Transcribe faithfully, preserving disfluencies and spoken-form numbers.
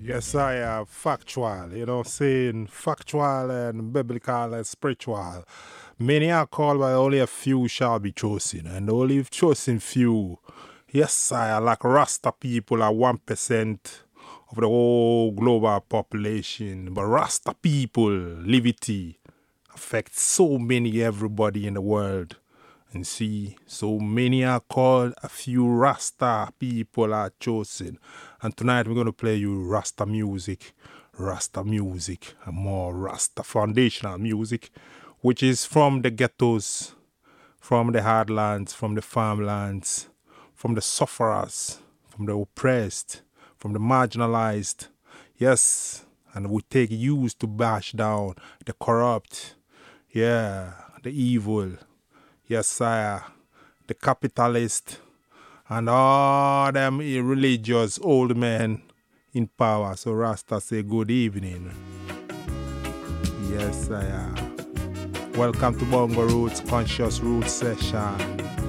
Yes, I am factual, you know, saying factual and biblical and spiritual. Many are called, but only a few shall be chosen, and only chosen few. Yes, I am like Rasta people are one percent of the whole global population, but Rasta people, liberty, affects so many everybody in the world. And see, so many are called, a few Rasta people are chosen. And tonight we're going to play you Rasta music, Rasta music, and more Rasta foundational music, which is from the ghettos, from the hardlands, from the farmlands, from the sufferers, from the oppressed, from the marginalized. Yes, and we take use to bash down the corrupt, yeah, the evil. Yes, sire, the capitalist and all them religious old men in power. So Rasta say good evening. Yes, sire. Welcome to Bongo Roots Conscious Roots Session.